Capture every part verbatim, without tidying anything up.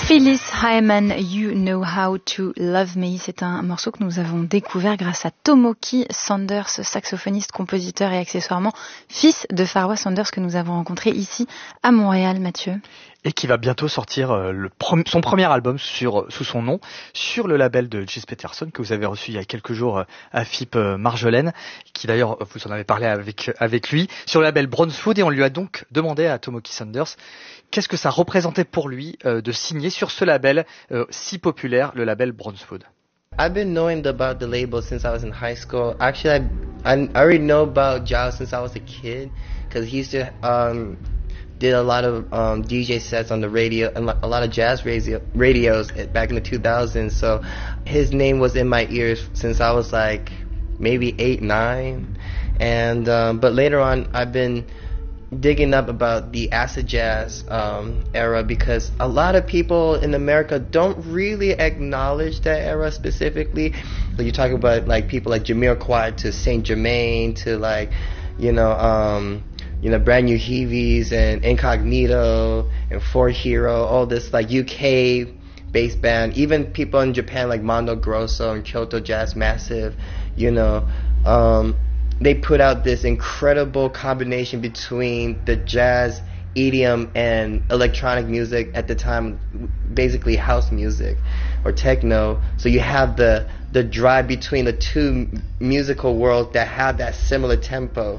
Phyllis Hyman, You Know How to Love Me. C'est un morceau que nous avons découvert grâce à Tomoki Sanders, saxophoniste, compositeur et accessoirement fils de Pharoah Sanders que nous avons rencontré ici à Montréal, Mathieu. Et qui va bientôt sortir le prom- son premier album sur, sous son nom, sur le label de Gis Peterson, que vous avez reçu il y a quelques jours à F I P Marjolaine, qui d'ailleurs, vous en avez parlé avec, avec lui, sur le label Brownswood, et on lui a donc demandé à Tomoki Sanders qu'est-ce que ça représentait pour lui euh, de signer sur ce label euh, si populaire, le label Brownswood. I've been knowing about the label since I was in high school. Actually, I, I already know about Giles since I was a kid, because he used to um, did a lot of um, D J sets on the radio and a lot of jazz radio, radios back in the two thousands. So his name was in my ears since I was like maybe eight, nine. And um, but later on, I've been digging up about the acid jazz um, era, because a lot of people in America don't really acknowledge that era specifically. So you're talking about like people like Jamiroquai to Saint Germain to like, you know, um, you know, Brand New Heavies and Incognito and Ford Hero, all this like U K based band. Even people in Japan like Mondo Grosso and Kyoto Jazz Massive, you know, um, they put out this incredible combination between the jazz, E D M, and electronic music at the time, basically house music or techno. So you have the the drive between the two musical worlds that have that similar tempo.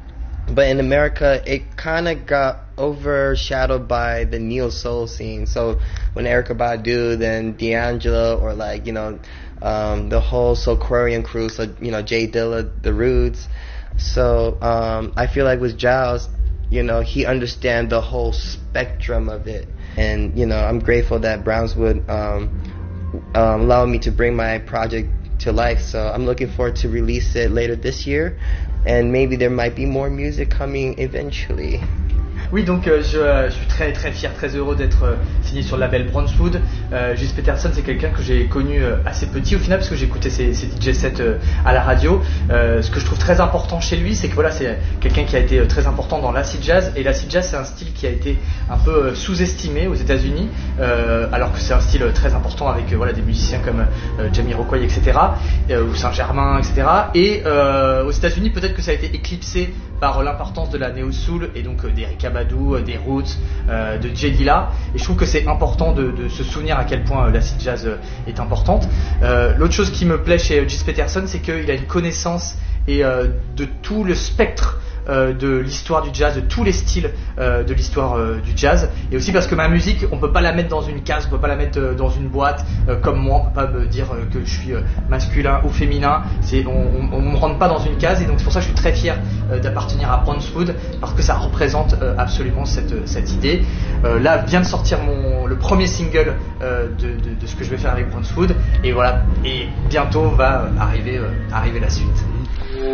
But in America, it kind of got overshadowed by the neo soul scene. So when Erykah Badu, then D'Angelo, or like, you know, um, the whole Soulquarian crew, so, you know, Jay Dilla, the Rudes. So um, I feel like with Giles, you know, he understands the whole spectrum of it. And, you know, I'm grateful that Brownswood um, um, allowed me to bring my project to life. So I'm looking forward to release it later this year. And maybe there might be more music coming eventually. Oui, donc euh, je, euh, je suis très très fier, très heureux d'être euh, signé sur le label Brownswood. Euh, Gis Peterson, c'est quelqu'un que j'ai connu euh, assez petit au final, parce que j'écoutais ses, ses D J sets euh, à la radio. Euh, ce que je trouve très important chez lui, c'est que voilà, c'est quelqu'un qui a été euh, très important dans l'acid jazz. Et l'acid jazz, c'est un style qui a été un peu euh, sous-estimé aux États-Unis, euh, alors que c'est un style euh, très important avec euh, voilà des musiciens comme euh, Jamiroquai, et cetera, euh, ou Saint-Germain, et cetera. Et euh, aux États-Unis, peut-être que ça a été éclipsé par l'importance de la néo-soul et donc euh, d'Erykah Badu, euh, des Roots, euh, de Jay Dilla. Et je trouve que c'est important de, de se souvenir à quel point euh, l'acid jazz euh, est importante. Euh, l'autre chose qui me plaît chez Gis Peterson, c'est qu'il a une connaissance et euh, de tout le spectre euh, de l'histoire du jazz, de tous les styles euh, de l'histoire euh, du jazz, et aussi parce que ma musique, on peut pas la mettre dans une case, on peut pas la mettre euh, dans une boîte euh, comme moi, on peut pas me dire euh, que je suis euh, masculin ou féminin. C'est, on, on, on me rentre pas dans une case, et donc c'est pour ça que je suis très fier euh, d'appartenir à Brownswood, parce que ça représente euh, absolument cette, cette idée. Euh, là vient de sortir mon, le premier single euh, de, de, de ce que je vais faire avec Brownswood, et voilà, et bientôt va euh, arriver, euh, arriver la suite.